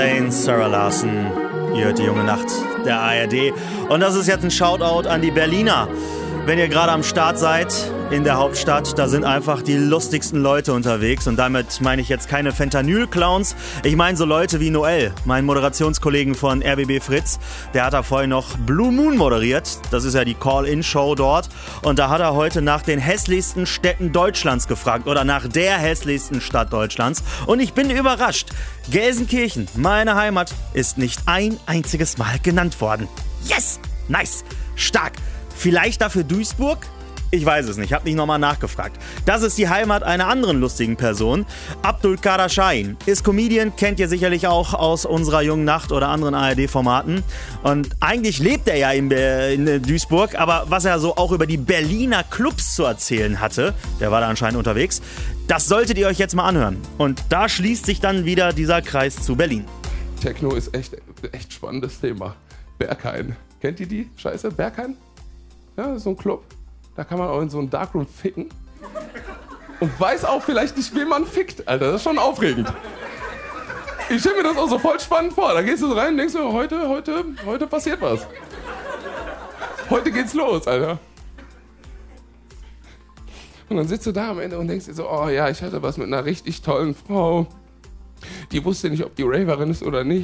Sarah Larsen, ihr hört die junge Nacht der ARD. Und das ist jetzt ein Shoutout an die Berliner. Wenn ihr gerade am Start seid in der Hauptstadt, da sind einfach die lustigsten Leute unterwegs. Und damit meine ich jetzt keine Fentanyl-Clowns. Ich meine so Leute wie Noel, meinen Moderationskollegen von RBB Fritz. Der hat da vorhin noch Blue Moon moderiert. Das ist ja die Call-In-Show dort. Und da hat er heute nach den hässlichsten Städten Deutschlands gefragt. Oder nach der hässlichsten Stadt Deutschlands. Und ich bin überrascht. Gelsenkirchen, meine Heimat, ist nicht ein einziges Mal genannt worden. Yes! Nice! Stark! Vielleicht dafür Duisburg? Ich weiß es nicht, habe nicht nochmal nachgefragt. Das ist die Heimat einer anderen lustigen Person. Abdul Kader Şahin ist Comedian, kennt ihr sicherlich auch aus unserer jungen Nacht oder anderen ARD-Formaten. Und eigentlich lebt er ja in Duisburg, aber was er so auch über die Berliner Clubs zu erzählen hatte, der war da anscheinend unterwegs, das solltet ihr euch jetzt mal anhören. Und da schließt sich dann wieder dieser Kreis zu Berlin. Techno ist echt spannendes Thema. Berghain. Kennt ihr die Scheiße? Berghain? Ja, das ist so ein Club. Da kann man auch in so einem Darkroom ficken. Und weiß auch vielleicht nicht, wen man fickt. Alter, das ist schon aufregend. Ich stelle mir das auch so voll spannend vor. Da gehst du so rein und denkst so, heute passiert was. Heute geht's los, Alter. Und dann sitzt du da am Ende und denkst dir so, oh ja, ich hatte was mit einer richtig tollen Frau. Die wusste nicht, ob die Raverin ist oder nicht.